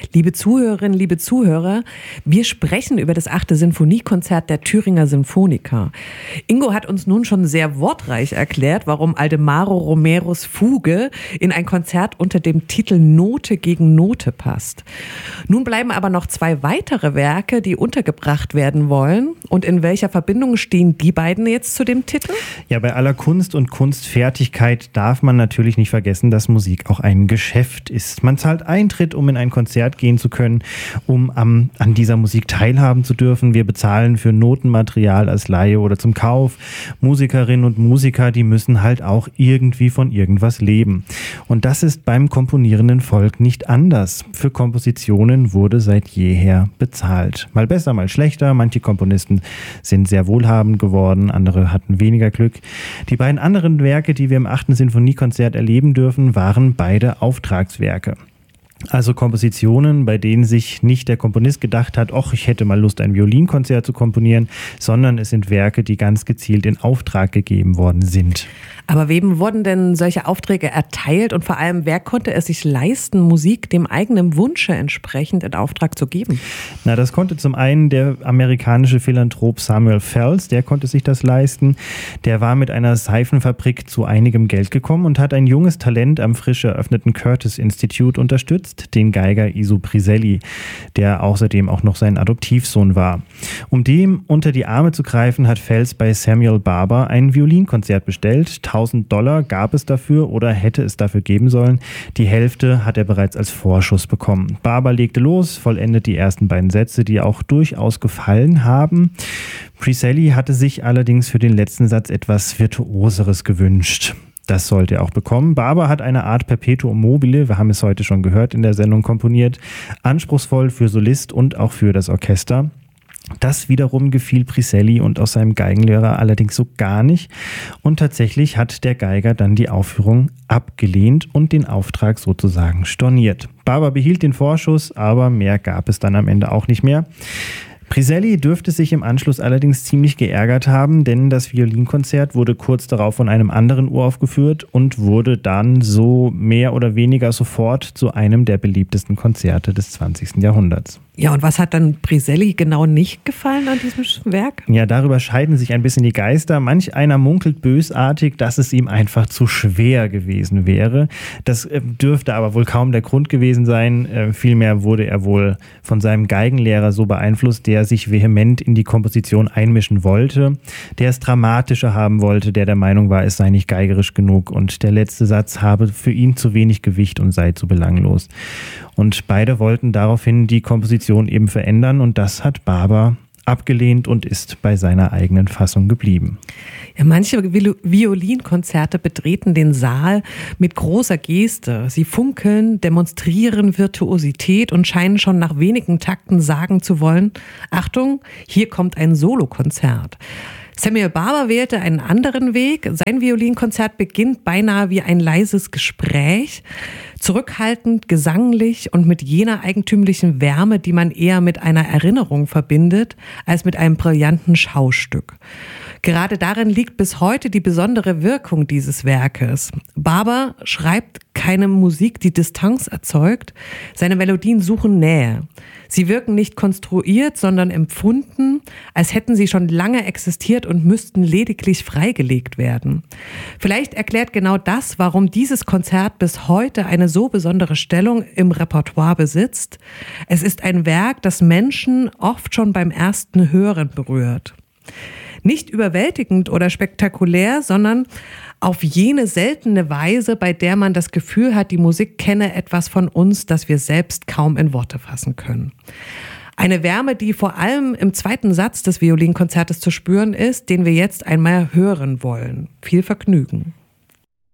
Liebe Zuhörerinnen, liebe Zuhörer, wir sprechen über das 8. Sinfoniekonzert der Thüringer Sinfoniker. Ingo hat uns nun schon sehr wortreich erklärt, warum Aldemaro Romeros Fuge in ein Konzert unter dem Titel Note gegen Note passt. Nun bleiben aber noch 2 weitere Werke, die untergebracht werden wollen. Und in welcher Verbindung stehen die beiden jetzt zu dem Titel? Ja, bei aller Kunst und Kunstfertigkeit darf man natürlich nicht vergessen, dass Musik auch ein Geschäft ist. Man zahlt Eintritt, um in ein Konzert gehen zu können, um an dieser Musik teilhaben zu dürfen. Wir bezahlen für Notenmaterial als Laie oder zum Kauf. Musikerinnen und Musiker, die müssen halt auch irgendwie von irgendwas leben. Und das ist beim komponierenden Volk nicht anders. Für Kompositionen wurde seit jeher bezahlt. Mal besser, mal schlechter. Manche Komponisten sind sehr wohlhabend geworden, andere hatten weniger Glück. Die beiden anderen Werke, die wir im 8. Sinfoniekonzert erleben dürfen, waren beide Auftragswerke. Also Kompositionen, bei denen sich nicht der Komponist gedacht hat, ach, ich hätte mal Lust, ein Violinkonzert zu komponieren, sondern es sind Werke, die ganz gezielt in Auftrag gegeben worden sind. Aber wem wurden denn solche Aufträge erteilt und vor allem, wer konnte es sich leisten, Musik dem eigenen Wunsche entsprechend in Auftrag zu geben? Na, das konnte zum einen der amerikanische Philanthrop Samuel Fells, der konnte sich das leisten. Der war mit einer Seifenfabrik zu einigem Geld gekommen und hat ein junges Talent am frisch eröffneten Curtis Institute unterstützt, den Geiger Iso Priselli, der außerdem auch noch sein Adoptivsohn war. Um dem unter die Arme zu greifen, hat Fells bei Samuel Barber ein Violinkonzert bestellt. $1.000 gab es dafür oder hätte es dafür geben sollen. Die Hälfte hat er bereits als Vorschuss bekommen. Barber legte los, vollendet die ersten beiden Sätze, die auch durchaus gefallen haben. Priselli hatte sich allerdings für den letzten Satz etwas Virtuoseres gewünscht. Das sollte er auch bekommen. Barber hat eine Art Perpetuum mobile, wir haben es heute schon gehört, in der Sendung komponiert. Anspruchsvoll für Solist und auch für das Orchester. Das wiederum gefiel Priselli und auch seinem Geigenlehrer allerdings so gar nicht. Und tatsächlich hat der Geiger dann die Aufführung abgelehnt und den Auftrag sozusagen storniert. Barber behielt den Vorschuss, aber mehr gab es dann am Ende auch nicht mehr. Priselli dürfte sich im Anschluss allerdings ziemlich geärgert haben, denn das Violinkonzert wurde kurz darauf von einem anderen uraufgeführt und wurde dann so mehr oder weniger sofort zu einem der beliebtesten Konzerte des 20. Jahrhunderts. Ja, und was hat dann Priselli genau nicht gefallen an diesem Werk? Ja, darüber scheiden sich ein bisschen die Geister. Manch einer munkelt bösartig, dass es ihm einfach zu schwer gewesen wäre. Das dürfte aber wohl kaum der Grund gewesen sein. Vielmehr wurde er wohl von seinem Geigenlehrer so beeinflusst, der sich vehement in die Komposition einmischen wollte, der es dramatischer haben wollte, der Meinung war, es sei nicht geigerisch genug und der letzte Satz habe für ihn zu wenig Gewicht und sei zu belanglos. Und beide wollten daraufhin die Komposition eben verändern und das hat Barber abgelehnt und ist bei seiner eigenen Fassung geblieben. Ja, manche Violinkonzerte betreten den Saal mit großer Geste. Sie funkeln, demonstrieren Virtuosität und scheinen schon nach wenigen Takten sagen zu wollen, Achtung, hier kommt ein Solokonzert. Samuel Barber wählte einen anderen Weg. Sein Violinkonzert beginnt beinahe wie ein leises Gespräch, zurückhaltend, gesanglich und mit jener eigentümlichen Wärme, die man eher mit einer Erinnerung verbindet, als mit einem brillanten Schaustück. Gerade darin liegt bis heute die besondere Wirkung dieses Werkes. Barber schreibt keine Musik, die Distanz erzeugt. Seine Melodien suchen Nähe. Sie wirken nicht konstruiert, sondern empfunden, als hätten sie schon lange existiert und müssten lediglich freigelegt werden. Vielleicht erklärt genau das, warum dieses Konzert bis heute eine so besondere Stellung im Repertoire besitzt. Es ist ein Werk, das Menschen oft schon beim ersten Hören berührt. Nicht überwältigend oder spektakulär, sondern auf jene seltene Weise, bei der man das Gefühl hat, die Musik kenne etwas von uns, das wir selbst kaum in Worte fassen können. Eine Wärme, die vor allem im zweiten Satz des Violinkonzertes zu spüren ist, den wir jetzt einmal hören wollen. Viel Vergnügen.